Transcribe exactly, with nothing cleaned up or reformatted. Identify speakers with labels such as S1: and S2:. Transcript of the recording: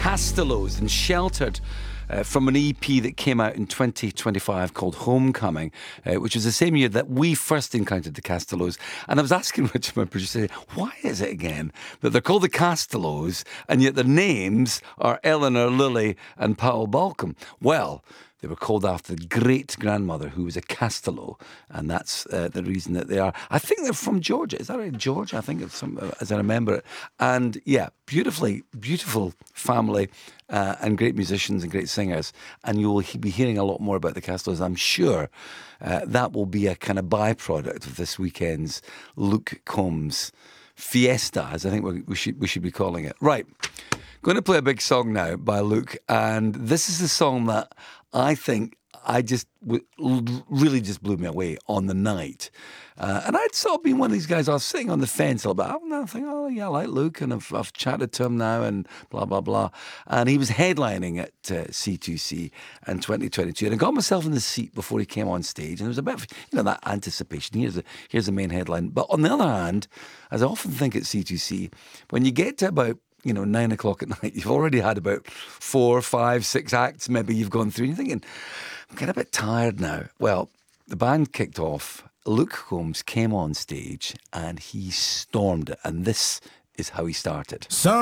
S1: Castellos and Sheltered. Uh, from an E P that came out in twenty twenty-five called Homecoming, uh, which was the same year that we first encountered the Castellos. And I was asking Richard, my producer, why is it again that they're called the Castellos and yet their names are Eleanor, Lily and Paul Balcom? Well, they were called after the great-grandmother who was a Castello, and that's uh, the reason that they are. I think they're from Georgia. Is that right? Georgia, I think, it's some, uh, as I remember it. And, yeah, beautifully, beautiful family uh, and great musicians and great singers. And you will he- be hearing a lot more about the Castellos, I'm sure. Uh, that will be a kind of byproduct of this weekend's Luke Combs Fiesta, as I think we we should, we should be calling it. Right. Going to play a big song now by Luke, and this is the song that I think I just w- really just blew me away on the night. Uh, and I'd sort of been one of these guys, I was sitting on the fence a little bit. I think, oh, yeah, I like Luke, and I've, I've chatted to him now, and blah, blah, blah. And he was headlining at uh, C two C in twenty twenty-two. And I got myself in the seat before he came on stage, and there was a bit of, you know, that anticipation. Here's the, here's the main headline. But on the other hand, as I often think at C two C, when you get to about you know, nine o'clock at night, you've already had about four, five, six acts maybe you've gone through, and you're thinking, I'm getting a bit tired now. Well, the band kicked off, Luke Combs came on stage, and he stormed it, and this is how he started.
S2: Son